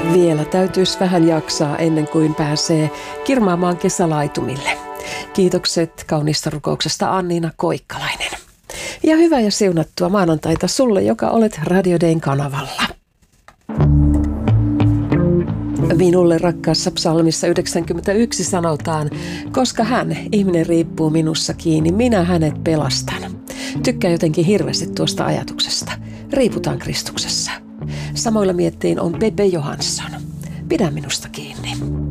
Vielä täytyisi vähän jaksaa ennen kuin pääsee kirmaamaan kesälaitumille. Kiitokset kauniista rukouksesta Anniina Koikkalainen. Ja hyvää ja siunattua maanantaita sulle, joka olet Radio Dayn kanavalla. Minulle rakkaassa psalmissa 91 sanotaan, koska hän, ihminen riippuu minussa kiinni, minä hänet pelastan. Tykkään jotenkin hirveästi tuosta ajatuksesta. Riiputaan Kristuksessa. Samoilla miettiin on Pepe Johansson. Pidä minusta kiinni.